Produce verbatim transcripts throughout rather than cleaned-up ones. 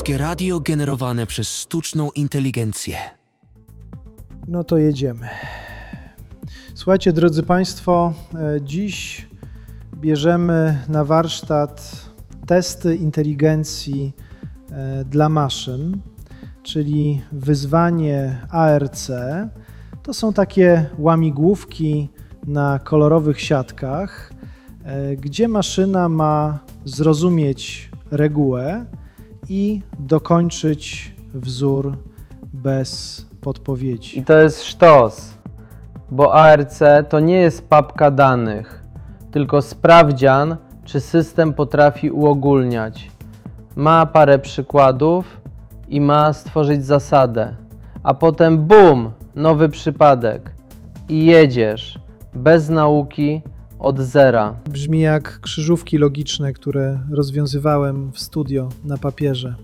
Polskie radio generowane przez sztuczną inteligencję. No to jedziemy. Słuchajcie, drodzy Państwo, dziś bierzemy na warsztat testy inteligencji dla maszyn, czyli wyzwanie A R C. To są takie łamigłówki na kolorowych siatkach, gdzie maszyna ma zrozumieć regułę i dokończyć wzór bez podpowiedzi. I to jest sztos, bo A R C to nie jest papka danych, tylko sprawdzian, czy system potrafi uogólniać. Ma parę przykładów i ma stworzyć zasadę, a potem bum, nowy przypadek i jedziesz bez nauki od zera. Brzmi jak krzyżówki logiczne, które rozwiązywałem w studio na papierze.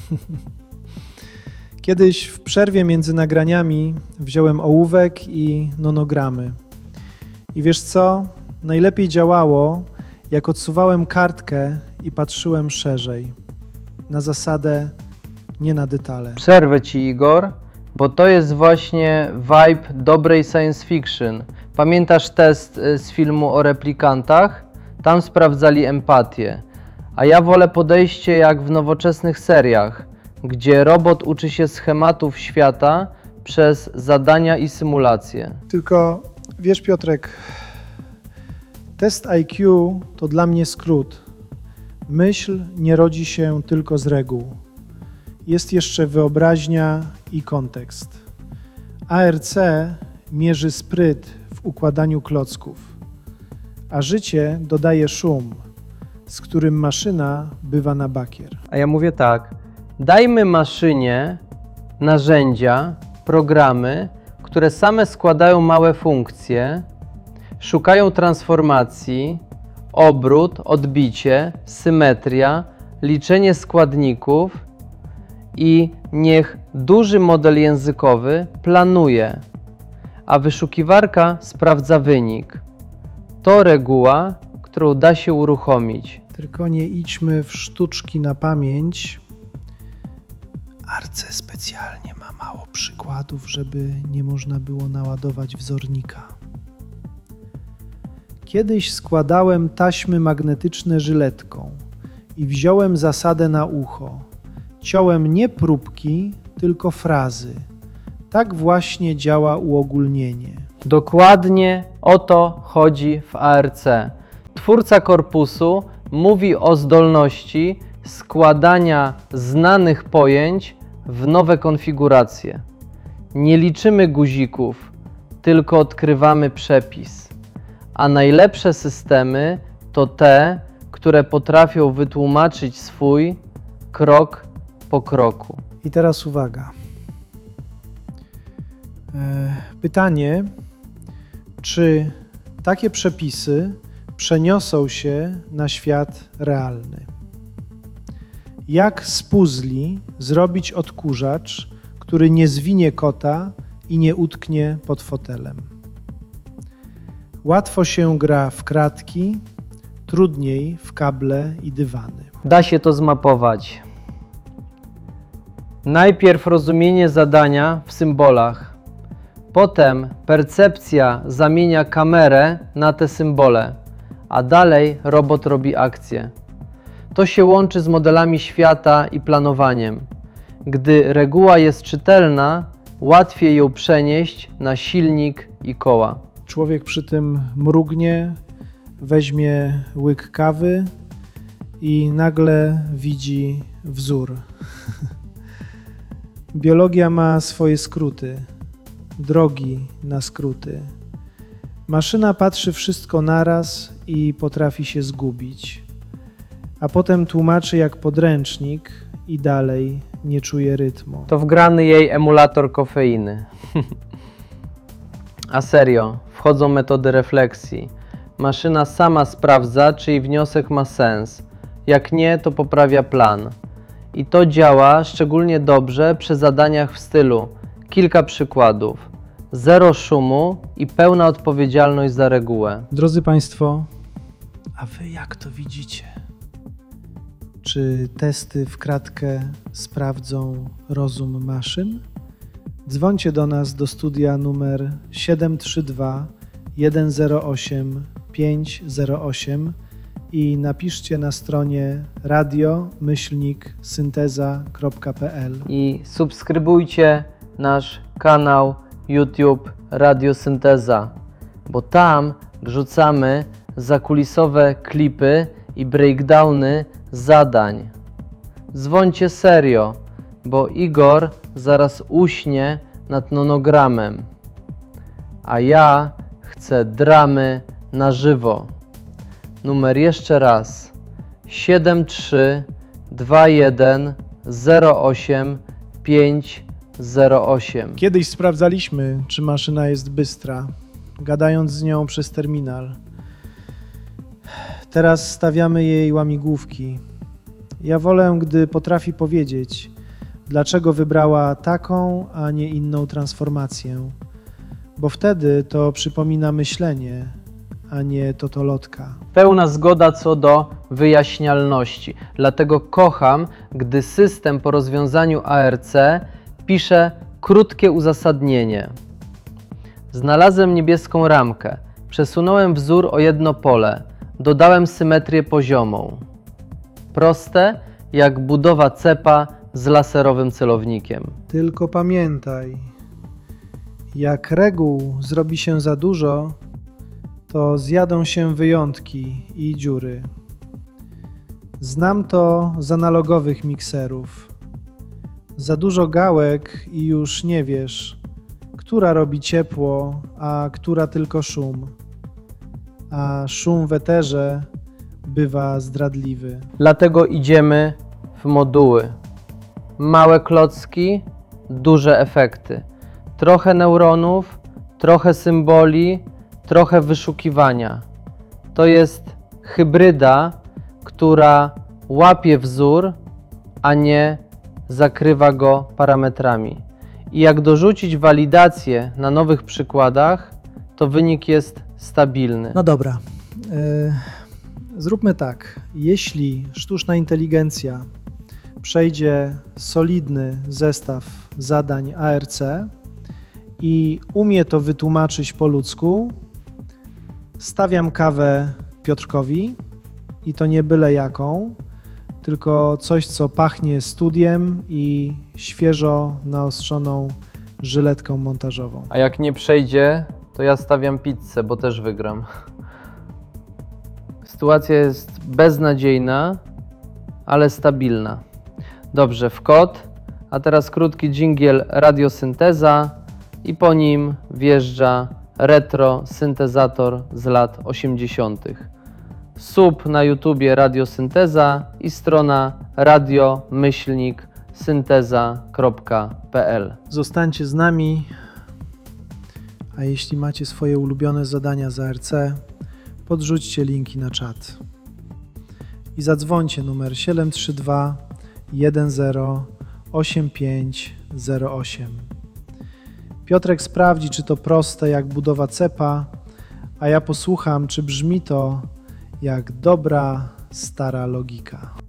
Kiedyś w przerwie między nagraniami wziąłem ołówek i nonogramy. I wiesz co? Najlepiej działało, jak odsuwałem kartkę i patrzyłem szerzej. Na zasadę, nie na detale. Przerwę Ci, Igor, bo to jest właśnie vibe dobrej science fiction. Pamiętasz test z filmu o replikantach? Tam sprawdzali empatię. A ja wolę podejście jak w nowoczesnych seriach, gdzie robot uczy się schematów świata przez zadania i symulacje. Tylko wiesz, Piotrek, test I Q to dla mnie skrót. Myśl nie rodzi się tylko z reguł. Jest jeszcze wyobraźnia i kontekst. A R C mierzy spryt w układaniu klocków, a życie dodaje szum, z którym maszyna bywa na bakier. A ja mówię tak, dajmy maszynie narzędzia, programy, które same składają małe funkcje, szukają transformacji, obrót, odbicie, symetria, liczenie składników i niech duży model językowy planuje, a wyszukiwarka sprawdza wynik. To reguła, którą da się uruchomić. Tylko nie idźmy w sztuczki na pamięć. Arce specjalnie ma mało przykładów, żeby nie można było naładować wzornika. Kiedyś składałem taśmy magnetyczne żyletką i wziąłem zasadę na ucho. Ciąłem nie próbki, tylko frazy. Tak właśnie działa uogólnienie. Dokładnie o to chodzi w A R C. Twórca korpusu mówi o zdolności składania znanych pojęć w nowe konfiguracje. Nie liczymy guzików, tylko odkrywamy przepis. A najlepsze systemy to te, które potrafią wytłumaczyć swój krok po kroku. I teraz uwaga. Pytanie, czy takie przepisy przeniosą się na świat realny? Jak z puzli zrobić odkurzacz, który nie zwinie kota i nie utknie pod fotelem? Łatwo się gra w kratki, trudniej w kable i dywany. Da się to zmapować. Najpierw rozumienie zadania w symbolach. Potem percepcja zamienia kamerę na te symbole, a dalej robot robi akcję. To się łączy z modelami świata i planowaniem. Gdy reguła jest czytelna, łatwiej ją przenieść na silnik i koła. Człowiek przy tym mrugnie, weźmie łyk kawy i nagle widzi wzór. Biologia ma swoje skróty, drogi na skróty. Maszyna patrzy wszystko naraz i potrafi się zgubić, a potem tłumaczy jak podręcznik i dalej nie czuje rytmu. To wgrany jej emulator kofeiny. A serio, wchodzą metody refleksji. Maszyna sama sprawdza, czy jej wniosek ma sens. Jak nie, to poprawia plan. I to działa szczególnie dobrze przy zadaniach w stylu kilka przykładów, zero szumu i pełna odpowiedzialność za regułę. Drodzy Państwo, a Wy jak to widzicie? Czy testy w kratkę sprawdzą rozum maszyn? Dzwońcie do nas do studia numer siedem trzy dwa jeden zero osiem pięć zero osiem i napiszcie na stronie radio myślnik synteza kropka p l. I subskrybujcie nasz kanał YouTube Radio Synteza, bo tam wrzucamy zakulisowe klipy i breakdowny zadań. Dzwońcie serio, bo Igor zaraz uśnie nad nonogramem, a ja chcę dramy na żywo. Numer jeszcze raz siedem trzy dwa jeden zero osiem pięć zero osiem. Kiedyś sprawdzaliśmy, czy maszyna jest bystra, gadając z nią przez terminal. Teraz stawiamy jej łamigłówki. Ja wolę, gdy potrafi powiedzieć, dlaczego wybrała taką, a nie inną transformację, bo wtedy to przypomina myślenie, a nie totolotka. Pełna zgoda co do wyjaśnialności. Dlatego kocham, gdy system po rozwiązaniu A R C pisze krótkie uzasadnienie. Znalazłem niebieską ramkę. Przesunąłem wzór o jedno pole. Dodałem symetrię poziomą. Proste jak budowa cepa z laserowym celownikiem. Tylko pamiętaj, jak reguł zrobi się za dużo, to zjadą się wyjątki i dziury. Znam to z analogowych mikserów. Za dużo gałek i już nie wiesz, która robi ciepło, a która tylko szum. A szum w eterze bywa zdradliwy. Dlatego idziemy w moduły. Małe klocki, duże efekty. Trochę neuronów, trochę symboli, trochę wyszukiwania. To jest hybryda, która łapie wzór, a nie zakrywa go parametrami. I jak dorzucić walidację na nowych przykładach, to wynik jest stabilny. No dobra, yy, zróbmy tak. Jeśli sztuczna inteligencja przejdzie solidny zestaw zadań A R C i umie to wytłumaczyć po ludzku, stawiam kawę Piotrkowi i to nie byle jaką, tylko coś, co pachnie studiem i świeżo naostrzoną żyletką montażową. A jak nie przejdzie, to ja stawiam pizzę, bo też wygram. Sytuacja jest beznadziejna, ale stabilna. Dobrze, w kod, a teraz krótki dżingiel Radiosynteza i po nim wjeżdża retro syntezator z lat osiemdziesiątych. Sub na YouTubie Radiosynteza i strona radio myślnik synteza kropka p l. Zostańcie z nami, a jeśli macie swoje ulubione zadania z A R C, podrzućcie linki na czat. I zadzwońcie numer siedem trzy dwa jeden zero osiem pięć zero osiem. Piotrek sprawdzi, czy to proste jak budowa cepa, a ja posłucham, czy brzmi to jak dobra, stara logika.